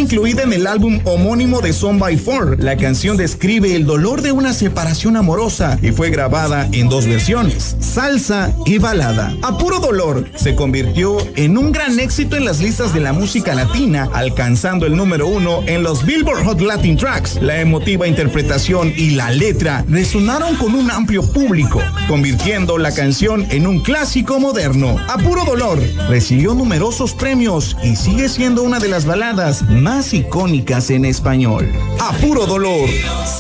incluida en el álbum homónimo de Son by Four. La canción describe el dolor de una separación amorosa y fue grabada en dos versiones, salsa y balada. A Puro Dolor se convirtió en un gran éxito en las listas de la música latina, alcanzando el número 1 en los Billboard Hot Latin Tracks. La emotiva interpretación y la letra resonaron con un amplio público, convirtiendo la canción en un clásico moderno. A Puro Dolor recibió numerosos premios y sigue siendo una de las baladas más icónicas en español. A Puro Dolor,